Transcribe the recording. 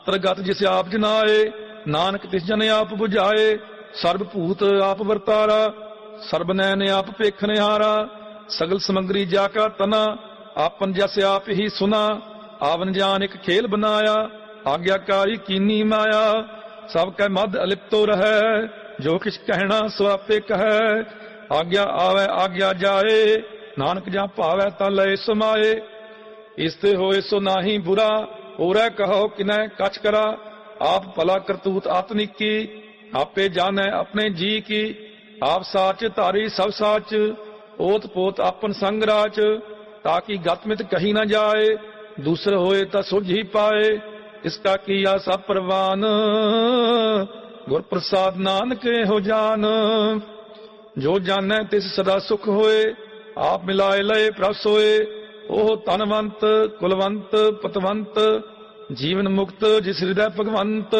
ਪ੍ਰਗਤ ਜਿਸ ਆਪ ਜਨਾਏ, ਨਾਨਕ ਤਿਸ ਜਨ ਆਪ ਬੁਝਾਏ। ਸਰਬ ਭੂਤ ਆਪ ਵਰਤਾਰਾ, ਸਰਬ ਨੈਨ ਆਪ ਭੇਖ ਨਿਹਾਰਾ। ਸਗਲ ਸਮਗਰੀ ਜਾ ਕਾ ਤਨਾ, ਆਪਨ ਜਸ ਆਪ ਹੀ ਸੁਨਾ। ਆਵਨ ਜਾਨ ਇੱਕ ਖੇਲ ਬਨਾਇਆ, ਆਗਿਆਕਾਰੀ ਕੀਨੀ ਮਾਇਆ। ਸਭ ਕੈ ਮਧ ਅਲਿਪਤੋ ਰਹੈ, ਜੋ ਕਿਛ ਕਹਿਣਾ ਸੋ ਆਪੇ ਕਹੈ। ਆਗਿਆ ਆਵੈ ਆਗਿਆ ਜਾਏ, ਨਾਨਕ ਜਾਂ ਭਾਵੈ ਤਾਂ ਲਏ ਸਮਾਏ। ਇਸ ਤੇ ਹੋਏ ਸੋ ਨਾਹੀ ਬੁਰਾ, ਹੋਰੈ ਕਹੋ ਕਿਨੈ ਕਛ ਕਰਾ। ਆਪ ਭਲਾ ਕਰਤੂਤ ਆਤਨਿਕੀ, ਆਪੇ ਜਾਣੈ ਆਪਣੇ ਜੀ ਕੀ। ਆਪ ਸਾਚ ਧਾਰੀ ਸਭ ਸਾਚ, ਓਤ ਪੋਤ ਆਪਨ ਸੰਗ ਰਾਚ। ਤਾकि गतमित कही न जाए, दूसर होए ता सुझ ही पाए। इसका किया सब प्रवान, गुर प्रसाद नानक हो जान। जो जानै तिस सदा सुख होए, आप मिलाए लए प्रभ सोए। ओह धनवंत कुलवंत पतवंत, जीवन मुक्त जिस हृदय भगवंत।